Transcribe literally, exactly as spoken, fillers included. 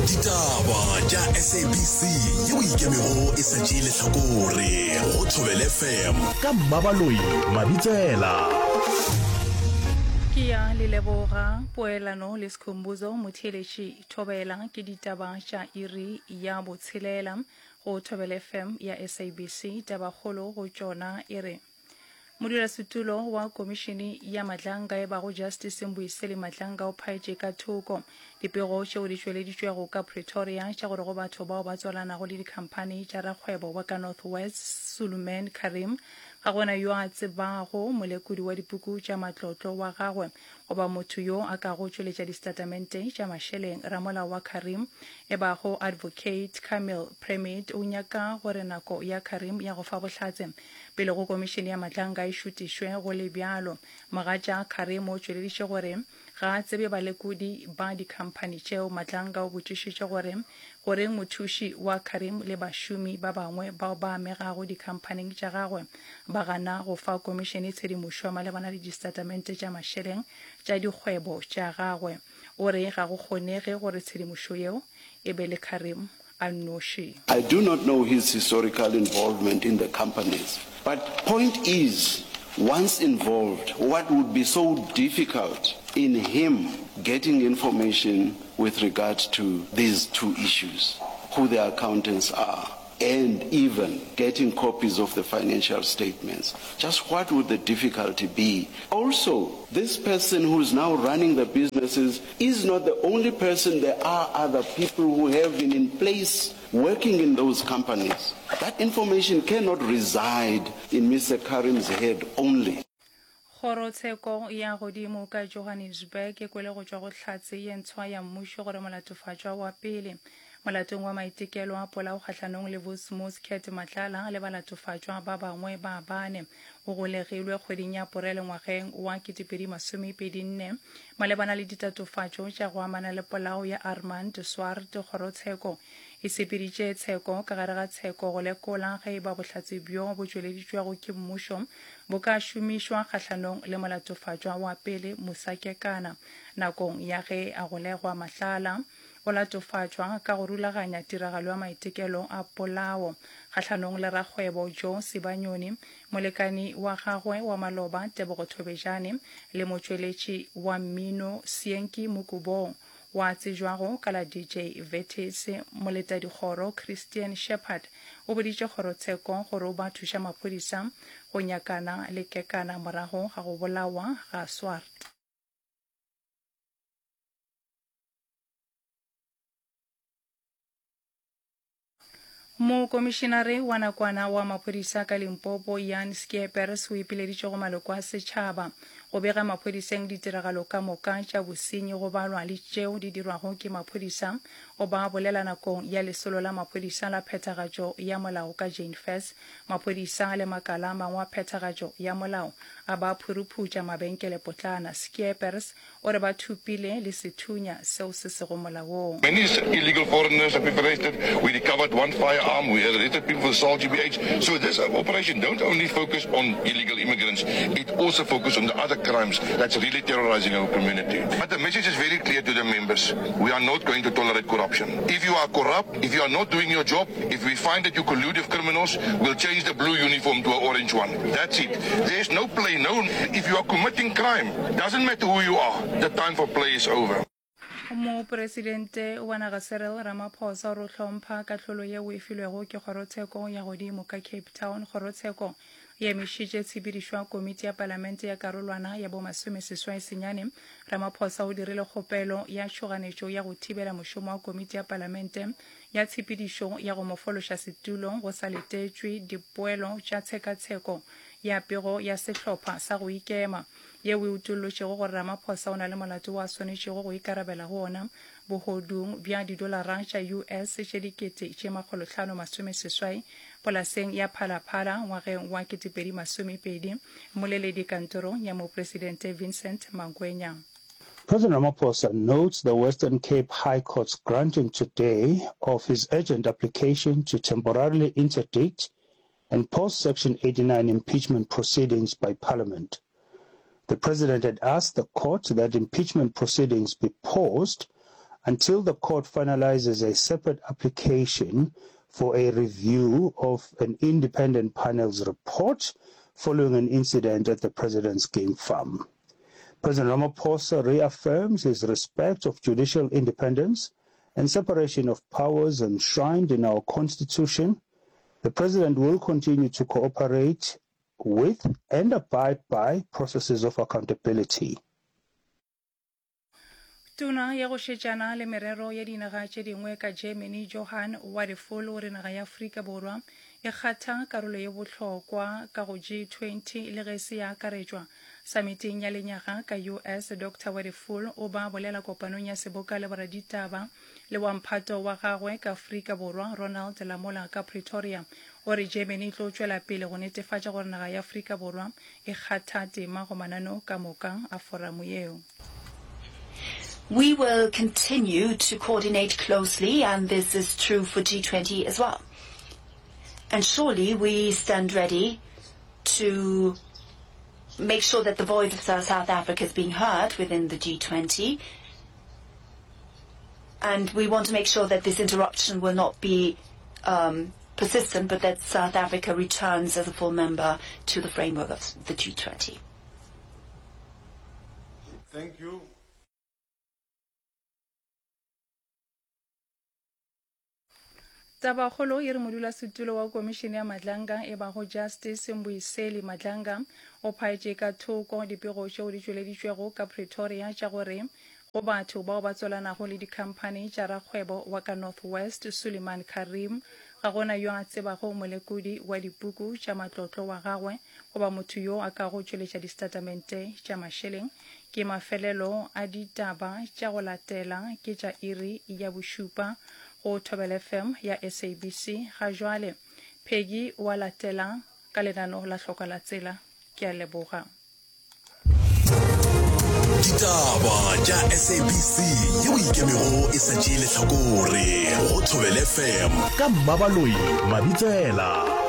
Ditaba tša S A B C yeo ikemego e sa tšeile hlakore go Thobela F M ka Mmabaloi Mabitsela. Ke ya le leboga poelano le sekhumbuzo motheletši Thobela ke ditaba tša iri ya botshelela go Thobela F M ya S A B C. Tabakgolo go tšona e re modulasetulo wa komishini ya matlanga e bago Justice Mbuisele Matlanga o phaetše ka thoko dipego tšeo di tšweleditšwego ka Pretoria tša gore go batho bao ba tswalanago le dikhamphani tša rakgwebo wa ka North West Suleiman Karim ga gona yo a tsebago molekodi wa dipuku tša matlotlo wa gagwe goba motho yo a ka go tšweletša distatamente tša mašeleng. Ramolao wa Karim e bago Advocate Camille Premid o nyaka gore nako ya Karim ya go fa bohlatse pele go komishini ya matlanga e šutišwe go le bjalo. Mogatša Karim o tšweleditše gore ga a tsebe balekodi ba dikhamphani tšeo. Matlanga o botšišitše gore goreng mothuši wa Karim le bašomi ba bangwe bao ba amegago dikhamphaning tša gagwe ba gana go fa komishini tshedimošo malebana le distatamente tša mašeleng tša dikgwebo tša gagwe. O re ga go kgonege gore tshedimošo yeo e be le Karim a nnoši. I do not know his historical involvement in the companies, but point is, once involved, what would be so difficult in him getting information with regard to these two issues, who the accountants are, and even getting copies of the financial statements? Just what would the difficulty be? Also, this person who is now running the businesses is not the only person. There are other people who have been in place working in those companies. That information cannot reside in Mister Karim's head only. Kgorotsheko ya godimo ka Johannesburg e kwele go tšwa go hlatse ye ntshwa ya mmušo gore molatofatšwa wa pele molatong wa maitekelo a polao kgatlhanong le Vosmos Cat Matlala le balatofatšwa ba bangwe ba bane o golegilwe kgweding ya Aporele ngwageng wa ketepedi masomepedi nne malebana le ditatofatšo tša go amana le polao ya Armand Swart. Kgorotsheko e sepeditše tsheko ka gare ga tsheko go lekola ge e ba bohlatse bjo bo tšweleditšwego ke mmušo bo ka šomišwa kgatlhanong le molatofatšwa wa pele Musakekana nakong ya ge a golegwa Matlala o latofatšwa ka go rulaganya tiragalo ya maitekelo a polao kgatlhanong le rakgwebo Jo Sibanyoni molekani wa gagwe wa maloba Tebogo Thobejane le motšweletši wa mmino Sienki Mukubong wa tsejwago ka la D J Vetis. Moletadikgoro Christian Shepherd o boditše kgorotsheko gore o ba thuša maphodisa go nyakana le kekana morago ga go bolawa ga Swart. Mo komishinare wa nakwana wa maphodisa ka Limpopo Jan Skeepers o ipileditše go maloko a setšhaba go bega maphodiseng ditiragalo ka moka tša bosenyi go balwa le tšeo di dirwago ke maphodisa. O ba bolela nakong ya lesolo la maphodisa la phethagatšo ya molao ka Jane First. Maphodisa le makala mangwe a phethagatšo ya molao a ba phuruputša mabenkele potlana. Skeepers o re ba thupile le sethunya seo se sego molaong. Many illegal foreigners have been arrested. We recovered one firearm. We arrested people for assault G B H. So this operation don't only focus on illegal immigrants. It also focuses on the other crimes that's really terrorizing our community. But the message is very clear to the members. We are not going to tolerate corruption. If you are corrupt, if you are not doing your job, if we find that you collude with criminals, we'll change the blue uniform to an orange one. That's it. There's no play. No. If you are committing crime, doesn't matter who you are. The time for play is over. Mo presidente wa naga Cyril Ramaphosa o hlompha katlholo ye o e filwego ke kgorotsheko ya godimo ka Cape Town. Kgorotsheko ye mešitše tshepedišwa komiti ya palamente ya karolwana ya bo masomeseswai senyane. Ramaphosa o dirile kgopelo ya tšhoganetšo ya go thibela mošomo wa komiti ya palamente ya tshepedišo ya go mofološa setulo go sa letetšwe dipoelo tša tshekatsheko ya pego ya sehlopha sa go ikema ye o utolotšego gore Ramaphosa o na le molato wa swanetšego go ikarabela go ona bohodung bja didolara tša U S tše dikete tše makgolo hlano masomeseswai polaseng ya Phalaphala ngwageng wa ketepedi masomepedi. Moleledi kantorong ya mopresidente Vincent Mangwenya. President Ramaphosa notes the Western Cape High Court's granting today of his urgent application to temporarily interdict and pause Section eighty-nine impeachment proceedings by Parliament. The President had asked the court that impeachment proceedings be paused until the court finalizes a separate application for a review of an independent panel's report following an incident at the president's game farm. President Ramaphosa reaffirms his respect of judicial independence and separation of powers enshrined in our Constitution. The President will continue to cooperate with and abide by processes of accountability. Tuna ya go šetšana le merero ya dinaga tše dingwe ka Germany Johan Wadephul o re naga ya Afrika Borwa e kgatha karolo ye bohlokwa ka go G twenty le ge se ya akaretšwa summiting ya lenyaga ka U S. Doctor Wadephul o ba bolela kopanong ya seboka le boraditaba le wamphato wa gagwe ka Afrika Borwa Ronald Lamola ka Pretoria o re Germany tlo tšwela pele go netefatša gore naga ya Afrika Borwa e kgatha tema go manano ka moka a foramu yeo. We will continue to coordinate closely, and this is true for G twenty as well. And surely we stand ready to make sure that the voice of South Africa is being heard within the G twenty. And we want to make sure that this interruption will not be um, persistent, but that South Africa returns as a full member to the framework of the G twenty. Thank you. Tabakgolo e re modulasetulo wa komishene ya Madlanga e ba go Justice Mbuyiseli Madlanga o phaetše ka thoko dipego tšeo di tšweleditšwego ka Pretoria tša gore go batho bao ba tswalanago le dikhamphane tša rakgwebo wa ka North West Suleiman Karim ga gona yo a tsebago molekodi wa dipuku tša matlotlo wa gagwe goba motho yo a ka go tšweletša distatamente tša mašeleng ke mafelelo a ditaba tša go latela ke tša iri ya bošupa go Thobela F M ya S A B C ga jwale Peggy wa latela ka lenano la hloka la tsela ke a leboga. Ditaba tša S A B C yeo ikemego e sa tšee lehlakore go Thobela F M ka Mmabaloi Mabitsela.